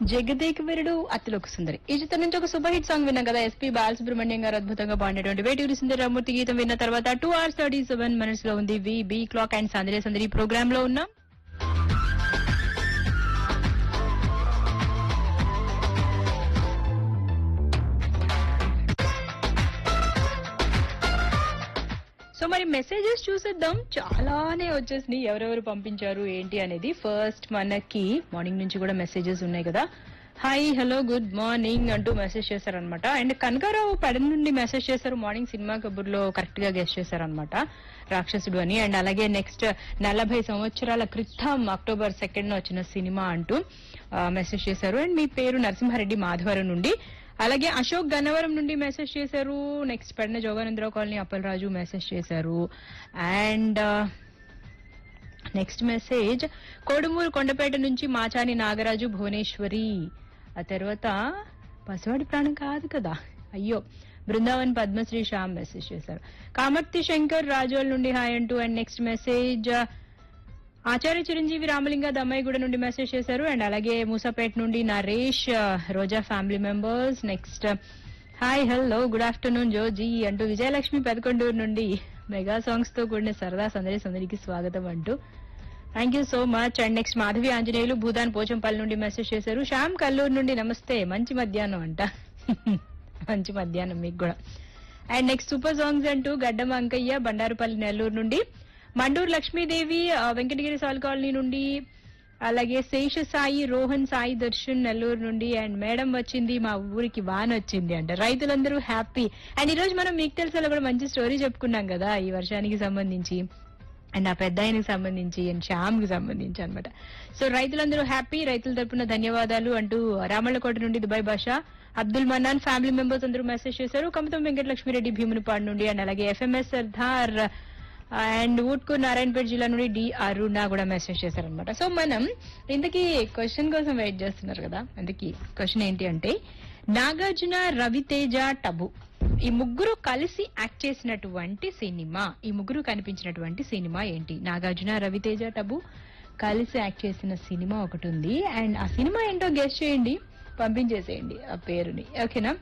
జగదేక వీరుడు అతిలోక సుందరి ఈ చిత్రం నుంచి ఒక సూపర్ హిట్ సాంగ్ విన్నాం కదా. ఎస్పీ బాలసుబ్రహ్మణ్యం గారు అద్భుతంగా పాడినటువంటి వేటూరి సుందరరామూర్తి గీతం విన్న తర్వాత 2 hours 37 minutes లో ఉంది బి క్లాక్ అండ్ సందడి సందడి ప్రోగ్రామ్ లో ఉన్నాం. సో మరి మెసేజెస్ చూసేద్దాం, చాలానే వచ్చేసినాయి. ఎవరెవరు పంపించారు ఏంటి అనేది. ఫస్ట్ మనకి మార్నింగ్ నుంచి కూడా మెసేజెస్ ఉన్నాయి కదా. హాయ్ హలో గుడ్ మార్నింగ్ అంటూ మెసేజ్ చేశారనమాట. అండ్ కనకారావు పెడ నుండి మెసేజ్ చేశారు. మార్నింగ్ సినిమా కబుర్లో కరెక్ట్ గా గెస్ట్ చేశారనమాట రాక్షసుడు అని. అండ్ అలాగే నెక్స్ట్ 40 సంవత్సరాల క్రితం అక్టోబర్ 2nd వచ్చిన సినిమా అంటూ మెసేజ్ చేశారు. అండ్ మీ పేరు నరసింహారెడ్డి మాధవరం నుండి. అలాగే అశోక్ గన్నవరం నుండి మెసేజ్ చేశారు. Next Pedana Jogananda Rao colony Appalaraju message చేశారు. And next message Kodumur Kondapeta నుంచి మాచాని నాగరాజు భువనేశ్వరి. ఆ తర్వాత పసివాడి ప్రాణం కాదు కదా, అయ్యో బృందావన్ పద్మశ్రీ శ్యామ్ మెసేజ్ చేశారు. కామర్తి శంకర్ రాజోల్ నుండి హాయ్ అంటూ. అండ్ నెక్స్ట్ మెసేజ్ ఆచార్య చిరంజీవి రామలింగ దమ్మాయిగూడ నుండి మెసేజ్ చేశారు. అండ్ అలాగే మూసాపేట నుండి నరేష్ రోజా family members. Next hi hello good afternoon Joji అంటూ విజయలక్ష్మి పెదకొండూరు నుండి మెగా సాంగ్స్ తో కూడిన సరదా సందడి సందడికి స్వాగతం అంటూ thank you so much. And next Madhavi Anjaneyulu Bhoodan Pochampally నుండి మెసేజ్ చేశారు. శ్యామ్ కల్లూరు నుండి నమస్తే మంచి మధ్యాహ్నం అంట. మంచి మధ్యాహ్నం మీకు కూడా. అండ్ నెక్స్ట్ సూపర్ సాంగ్స్ అంటూ గడ్డం అంకయ్య బండారుపల్లి నెల్లూరు నుండి. మండూరు లక్ష్మీదేవి వెంకటగిరి సాల్ కాలనీ నుండి. అలాగే శేష సాయి రోహన్ సాయి దర్శన్ నెల్లూరు నుండి. అండ్ మేడం వచ్చింది మా ఊరికి వాన వచ్చింది అంట. రైతులందరూ హ్యాపీ. అండ్ ఈ రోజు మనం మీకు తెలిసేలా కూడా మంచి స్టోరీ చెప్పుకున్నాం కదా ఈ వర్షానికి సంబంధించి అండ్ ఆ పెద్ద ఆయనకి సంబంధించి అండ్ శ్యామ్ కి సంబంధించి అనమాట. సో రైతులందరూ హ్యాపీ, రైతుల తరపున ధన్యవాదాలు అంటూ రామళ్ళకోట నుండి దుబాయ్ భాష అబ్దుల్ మన్నాన్ ఫ్యామిలీ మెంబర్స్ అందరూ మెసేజ్ చేశారు. కమతం వెంకటలక్ష్మిరెడ్డి భీమునిపాడు నుండి. అండ్ అలాగే ఎఫ్ఎంఎస్ సర్దార్ అండ్ ఊట్కూర్ నారాయణపేట జిల్లా నుండి డి అరుణ కూడా మెసేజ్ చేశారనమాట. సో మనం ఇంతకీ క్వశ్చన్ కోసం వెయిట్ చేస్తున్నారు కదా. ఇంతకీ క్వశ్చన్ ఏంటి అంటే నాగార్జున రవితేజ టబు ఈ ముగ్గురు కలిసి యాక్ట్ చేసినటువంటి సినిమా, ఈ ముగ్గురు కనిపించినటువంటి సినిమా ఏంటి? నాగార్జున రవితేజ టబు కలిసి యాక్ట్ చేసిన సినిమా ఒకటి ఉంది. అండ్ ఆ సినిమా ఏంటో గెస్ట్ చేయండి, పంపించేసేయండి ఆ పేరుని. ఓకేనా?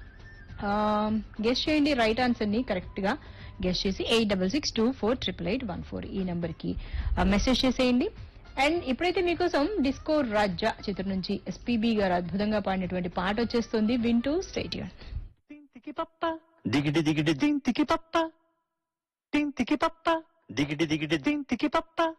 గెస్ట్ చేయండి రైట్ ఆన్సర్ ని కరెక్ట్ గా గెస్ట్ చేసి 8662488814 ఈ నంబర్ కి మెసేజ్ చేసేయండి. అండ్ ఇప్పుడైతే మీకోసం డిస్కో రాజా చిత్రం నుంచి ఎస్పీబీ గారు అద్భుతంగా పాడినటువంటి పాట వచ్చేస్తుంది. వింటూ స్టే ట్యూన్. తింతికి పప్ప దిగిడి దిగిడి దింతికి పప్ప తింతికి పప్ప దిగిడి దిగిడి దింతికి పప్ప